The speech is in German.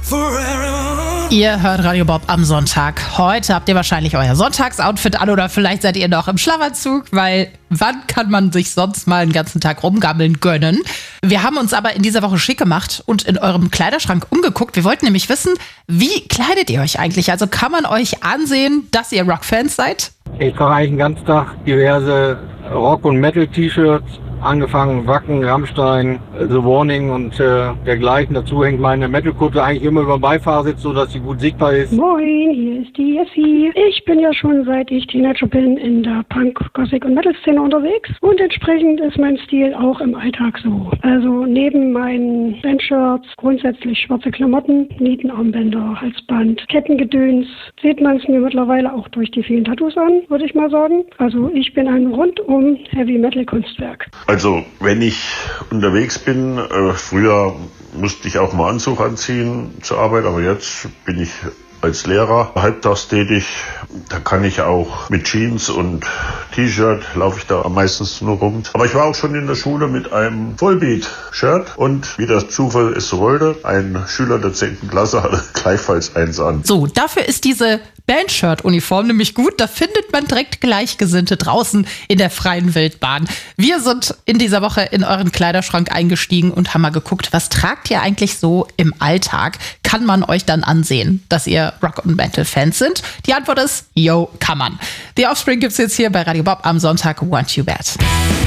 Ihr hört Radio Bob am Sonntag. Heute habt ihr wahrscheinlich euer Sonntagsoutfit an oder vielleicht seid ihr noch im Schlafanzug, weil wann kann man sich sonst mal einen ganzen Tag rumgammeln gönnen? Wir haben uns aber in dieser Woche schick gemacht und in eurem Kleiderschrank umgeguckt. Wir wollten nämlich wissen, wie kleidet ihr euch eigentlich? Also kann man euch ansehen, dass ihr Rockfans seid? Ich trage eigentlich den ganzen Tag diverse Rock- und Metal-T-Shirts. Angefangen Wacken, Rammstein, The Warning und dergleichen. Dazu hängt meine Metal-Kutte eigentlich immer über dem Beifahrersitz, sodass sie gut sichtbar ist. Moin, hier ist die Jessie. Ich bin ja schon seit ich Teenager bin in der Punk-, Gothic- und Metal-Szene unterwegs. Und entsprechend ist mein Stil auch im Alltag so. Also neben meinen Bandshirts grundsätzlich schwarze Klamotten, Nietenarmbänder, Halsband, Kettengedöns. Sieht man es mir mittlerweile auch durch die vielen Tattoos an, würde ich mal sagen. Also ich bin ein rundum Heavy-Metal-Kunstwerk. Also, wenn ich unterwegs bin, früher musste ich auch mal Anzug anziehen zur Arbeit, aber jetzt bin ich als Lehrer halbtags tätig. Da kann ich auch mit Jeans und T-Shirt, laufe ich da meistens nur rum. Aber ich war auch schon in der Schule mit einem Vollbeat-Shirt und wie der Zufall es so wollte, ein Schüler der 10. Klasse hatte gleichfalls eins an. So, dafür ist diese Bandshirt-Uniform nämlich gut. Da findet man direkt Gleichgesinnte draußen in der freien Wildbahn. Wir sind in dieser Woche in euren Kleiderschrank eingestiegen und haben mal geguckt, was tragt ihr eigentlich so im Alltag? Kann man euch dann ansehen, dass ihr Rock- und Metal-Fans sind? Die Antwort ist, yo, kann man. The Offspring gibt's jetzt hier bei Radio Bob am Sonntag. Want You Bad.